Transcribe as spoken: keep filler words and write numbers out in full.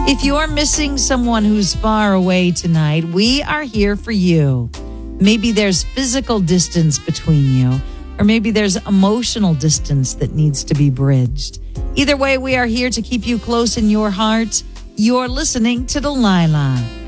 If you're missing someone who's far away tonight, we are here for you. Maybe there's physical distance between you, or maybe there's emotional distance that needs to be bridged. Either way, we are here to keep you close in your heart. You're listening to Delilah.